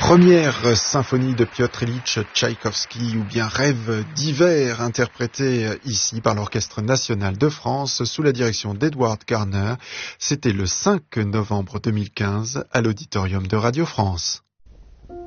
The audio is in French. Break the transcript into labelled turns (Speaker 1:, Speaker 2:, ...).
Speaker 1: Première symphonie de Piotr Ilyich Tchaïkovski ou bien Rêve d'hiver, interprété ici par l'Orchestre national de France sous la direction d'Edward Garner. C'était le 5 novembre 2015 à l'auditorium de Radio France.